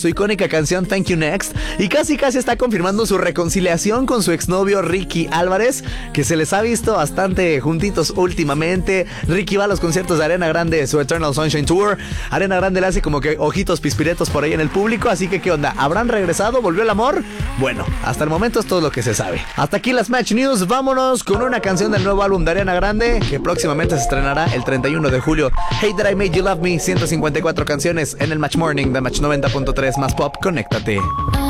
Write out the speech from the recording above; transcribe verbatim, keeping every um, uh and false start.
su icónica canción Thank You Next, y casi casi está confirmando su reconciliación con su exnovio Ricky Álvarez, que se les ha visto bastante juntitos últimamente. Ricky va a los conciertos de Arena Grande, su Eternal Sunshine Tour. Arena Grande le hace como que ojitos pispiretos por ahí en el público, así que ¿qué onda? ¿Habrán regresado? ¿Volvió el amor? Bueno, hasta el momento es todo lo que se sabe. Hasta aquí las Match News, vámonos con una canción del nuevo álbum de Arena Grande, que próximamente se estrenará el treinta y uno de julio. Hate That I Made You Love Me, ciento cincuenta y cuatro canciones en el Match Morning de Match noventa punto tres más pop. Conéctate.